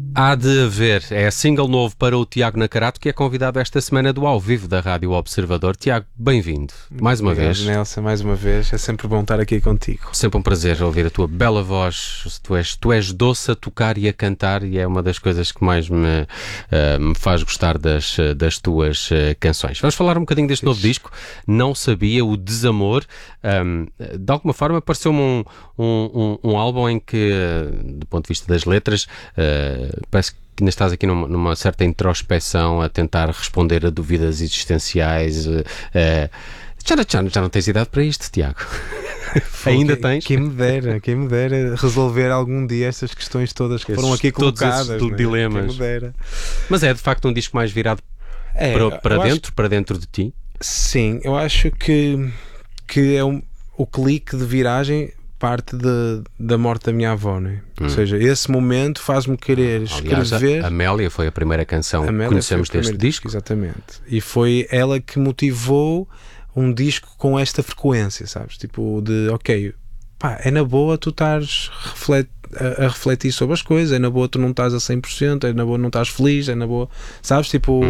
Há de haver, é single novo para o Tiago Nacarato, que é convidado esta semana do Ao Vivo da Rádio Observador. Tiago, bem-vindo, mais uma Obrigado, vez. Nelson, mais uma vez, é sempre bom estar aqui contigo. Sempre um prazer ouvir a tua bela voz. Tu és doce a tocar e a cantar, e é uma das coisas que mais me faz gostar das tuas canções. Vamos falar um bocadinho deste novo disco, Não Sabia, o Desamor. De alguma forma pareceu-me um álbum em que, do ponto de vista das letras, parece que ainda estás aqui numa certa introspeção, a tentar responder a dúvidas existenciais. Já não tens idade para isto, Tiago? Ainda tens? Quem me dera resolver algum dia estas questões todas que foram aqui colocadas. Todos esses dilemas. Quem me dera. Mas é de facto um disco mais virado para dentro de ti? Sim, eu acho que é o clique de viragem parte da morte da minha avó, né? Ou seja, esse momento faz-me querer escrever. Aliás, a Amélia foi a primeira canção que conhecemos deste disco. Exatamente. E foi ela que motivou um disco com esta frequência, sabes? Tipo ok, pá, é na boa tu estares a refletir sobre as coisas, é na boa tu não estás a 100%, é na boa não estás feliz, é na boa, sabes? Tipo,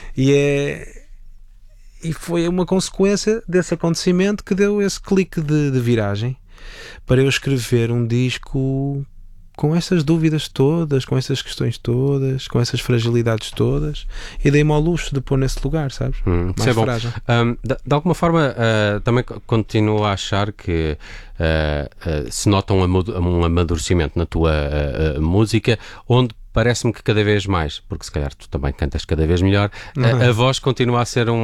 e foi uma consequência desse acontecimento que deu esse clique de viragem para eu escrever um disco com essas dúvidas todas, com essas questões todas, com essas fragilidades todas, e dei-me ao luxo de pôr nesse lugar, sabes? Mais é bom. frágil. De alguma forma, também continuo a achar que se nota um amadurecimento na tua música, onde parece-me que cada vez mais, porque se calhar tu também cantas cada vez melhor, a voz continua a ser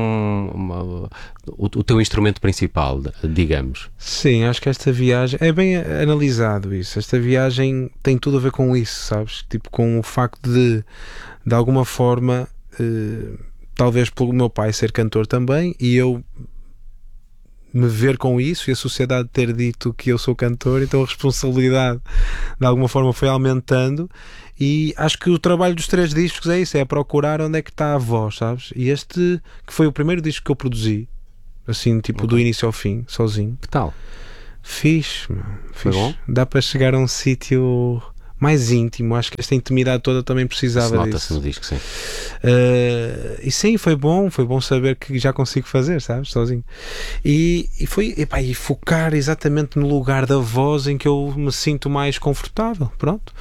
o teu instrumento principal, digamos. Sim, acho que esta viagem, é bem analisado isso, esta viagem tem tudo a ver com isso, sabes? Tipo, com o facto de alguma forma, talvez pelo meu pai ser cantor também, e eu me ver com isso e a sociedade ter dito que eu sou cantor, então a responsabilidade de alguma forma foi aumentando, e acho que o trabalho dos 3 discos é isso, é procurar onde é que está a voz, sabes? E este, que foi o primeiro disco que eu produzi, assim, tipo, do início ao fim, sozinho. Que tal? Fixe, meu. Foi bom? Dá para chegar a um sítio mais íntimo, acho que esta intimidade toda também precisava disso. Nota-se no disco, sim. E sim, foi bom saber que já consigo fazer, sabes, sozinho. E foi, e focar exatamente no lugar da voz em que eu me sinto mais confortável, pronto.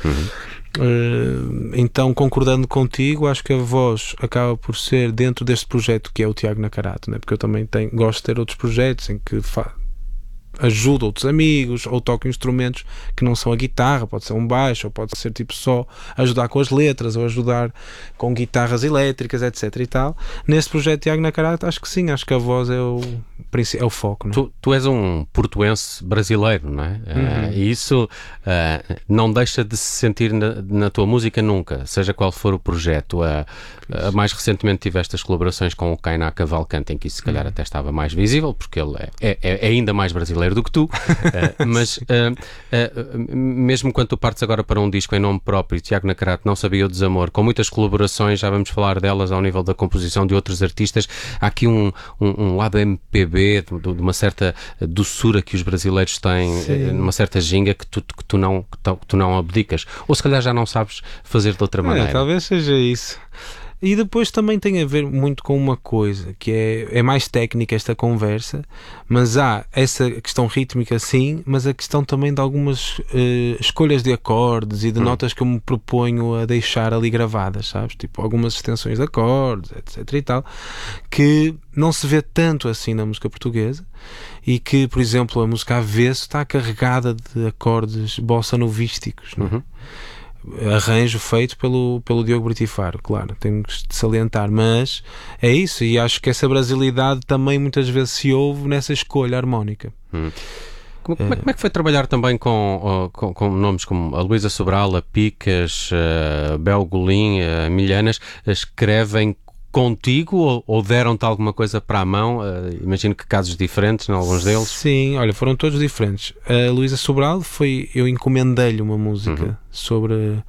Então, concordando contigo, acho que a voz acaba por ser dentro deste projeto que é o Tiago Nacarato, né? Porque eu também gosto de ter outros projetos em que ajudo outros amigos, ou toco instrumentos que não são a guitarra, pode ser um baixo, ou pode ser tipo só ajudar com as letras, ou ajudar com guitarras elétricas, etc e tal. Nesse projeto Tiago Nacarato, acho que sim, acho que a voz é o foco, não é? Tu és um portuense brasileiro, não é? E isso não deixa de se sentir na tua música nunca, seja qual for o projeto. Mais recentemente tiveste as colaborações com o Kainá Cavalcante, em que isso se calhar até estava mais visível, porque ele é ainda mais brasileiro do que tu, mas mesmo quando tu partes agora para um disco em nome próprio, Tiago Nacarato, Não Sabia, o Desamor, com muitas colaborações, já vamos falar delas ao nível da composição de outros artistas, há aqui um lado MPB, de uma certa doçura que os brasileiros têm, numa certa ginga que tu não abdicas, ou se calhar já não sabes fazer de outra maneira. Talvez seja isso. E depois também tem a ver muito com uma coisa, que é mais técnica esta conversa, mas há essa questão rítmica sim, mas a questão também de algumas escolhas de acordes e de notas que eu me proponho a deixar ali gravadas, sabes? Tipo algumas extensões de acordes, etc e tal, que não se vê tanto assim na música portuguesa, e que, por exemplo, a música Avesso está carregada de acordes bossa novísticos, não é? Arranjo feito pelo Diogo Britifaro, claro, temos de salientar, mas é isso, e acho que essa brasilidade também muitas vezes se ouve nessa escolha harmónica. Como é que foi trabalhar também com nomes como a Luísa Sobral, a Picas, a Bel Golim, a Milhanas, escrevem contigo ou deram-te alguma coisa para a mão? Imagino que casos diferentes em alguns deles. Sim, olha, foram todos diferentes. A Luísa Sobral eu encomendei-lhe uma música sobre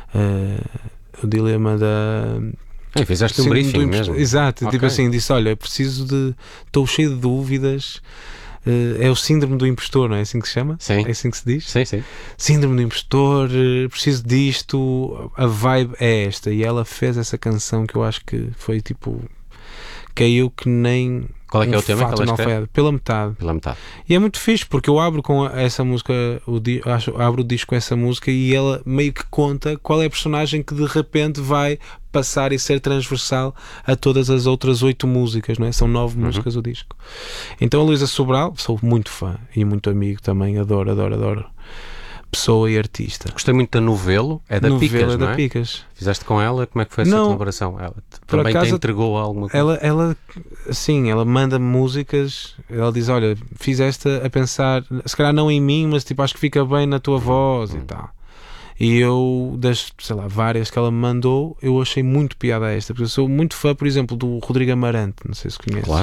o dilema da... fizeste um briefing mesmo. Exato, Okay. tipo assim, disse, olha, estou cheio de dúvidas, é o síndrome do impostor, não é assim que se chama? Sim. É assim que se diz? Sim, sim. Síndrome do impostor, preciso disto, a vibe é esta. E ela fez essa canção que eu acho que foi tipo, caiu que nem... Qual é que é o tema que ela escreve? Alfaiado, pela metade. Pela metade. E é muito fixe, porque eu abro com essa música, abro o disco com essa música e ela meio que conta qual é a personagem que de repente vai passar e ser transversal a todas as outras 8 músicas, não é? São 9 músicas o disco. Então a Luísa Sobral, sou muito fã e muito amigo também, adoro pessoa e artista. Gostei muito da Novelo, é da Novelo Picas, é não da é? Picas. Fizeste com ela, como é que foi essa Não, colaboração? Ela por também acaso, te entregou alguma coisa? Ela sim, ela manda-me músicas, ela diz, olha, fiz esta a pensar, se calhar não em mim, mas tipo, acho que fica bem na tua voz e tal. E eu, das, sei lá, várias que ela me mandou, eu achei muito piada a esta, porque eu sou muito fã, por exemplo, do Rodrigo Amarante, não sei se conheces. Claro.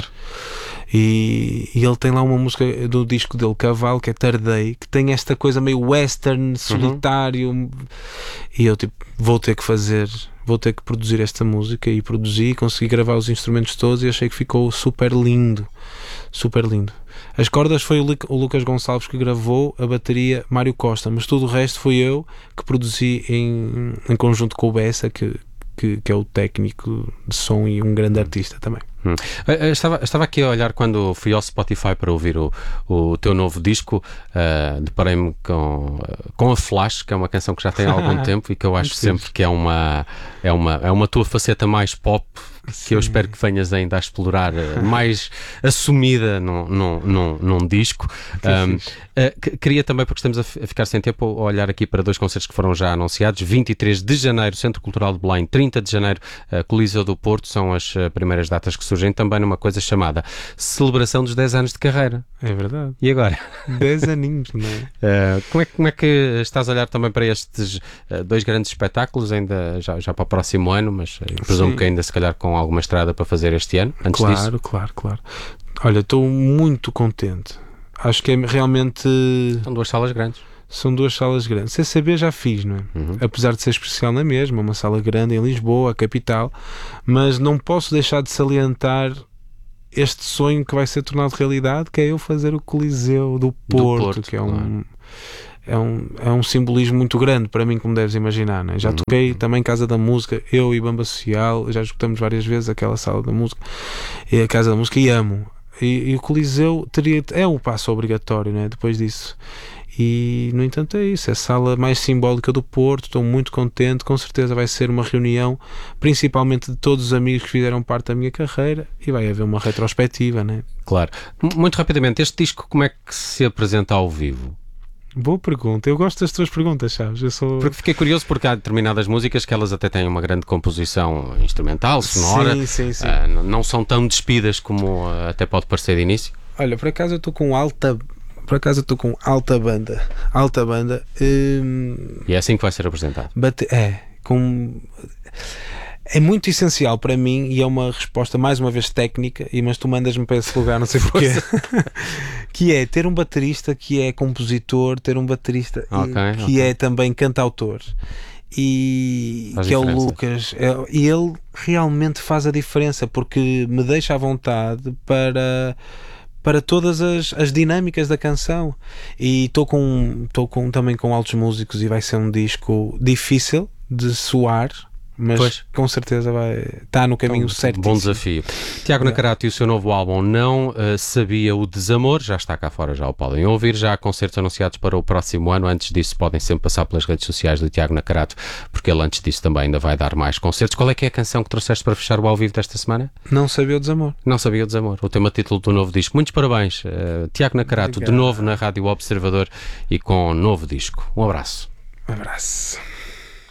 E ele tem lá uma música do disco dele, Cavalo, que é Tardei, que tem esta coisa meio western, solitário, e eu tipo, vou ter que produzir esta música, e produzi, consegui gravar os instrumentos todos e achei que ficou super lindo. As cordas foi o Lucas Gonçalves que gravou, a bateria Mário Costa, mas tudo o resto foi eu que produzi em conjunto com o Bessa, que é o técnico de som e um grande artista também. Estava aqui a olhar quando fui ao Spotify para ouvir o teu novo disco, deparei-me com a Flash, que é uma canção que já tem há algum tempo e que eu acho sempre que é uma tua faceta mais pop, que eu espero que venhas ainda a explorar, mais assumida num disco. Queria também, porque estamos a ficar sem tempo, a olhar aqui para 2 concertos que foram já anunciados. 23 de janeiro, Centro Cultural de Belém, 30 de janeiro, Coliseu do Porto, são as primeiras datas que surgem também numa coisa chamada Celebração dos 10 anos de carreira. É verdade. E agora? 10 aninhos, não é? Como é que estás a olhar também para estes 2 grandes espetáculos, ainda já para o próximo ano, mas presumo que ainda se calhar com alguma estrada para fazer este ano, antes disso? Claro. Olha, estou muito contente. Acho que é realmente... São 2 salas grandes. São 2 salas grandes. CCB já fiz, não é? Apesar de ser especial na mesma, uma sala grande em Lisboa, a capital, mas não posso deixar de salientar este sonho que vai ser tornado realidade, que é eu fazer o Coliseu do Porto, que é um simbolismo muito grande para mim, como deves imaginar, não é? Já toquei também Casa da Música, eu e Bamba Social, já escutamos várias vezes aquela sala da música, e a Casa da Música, e amo. E o Coliseu é um passo obrigatório, não é? Depois disso. E, no entanto, é isso. É a sala mais simbólica do Porto. Estou muito contente. Com certeza vai ser uma reunião, principalmente de todos os amigos que fizeram parte da minha carreira, e vai haver uma retrospectiva, né? Claro. Muito rapidamente, este disco como é que se apresenta ao vivo? Boa pergunta. Eu gosto das tuas perguntas, sabes? Porque fiquei curioso, porque há determinadas músicas que elas até têm uma grande composição instrumental, sonora. Sim. Não são tão despidas como até pode parecer de início. Olha, por acaso eu estou com alta banda. E é assim que vai ser apresentado. É muito essencial para mim, e é uma resposta mais uma vez técnica, mas tu mandas-me para esse lugar, não sei porquê, que é ter um baterista que é compositor, ter um baterista que é também cantautor, e faz que diferença. É o Lucas, e ele realmente faz a diferença, porque me deixa à vontade para todas as dinâmicas da canção, e estou também com altos músicos, e vai ser um disco difícil de soar, mas com certeza vai estar no caminho certo. Bom desafio. Tiago Nacarato e o seu novo álbum Não Sabia o Desamor, já está cá fora, já o podem ouvir. Já há concertos anunciados para o próximo ano. Antes disso podem sempre passar pelas redes sociais do Tiago Nacarato, porque ele antes disso também ainda vai dar mais concertos. Qual é que é a canção que trouxeste para fechar o ao vivo desta semana? Não Sabia o Desamor. Não Sabia o Desamor, o tema título do novo disco. Muitos parabéns, Tiago Nacarato, de novo na Rádio Observador e com um novo disco. Um abraço. Um abraço.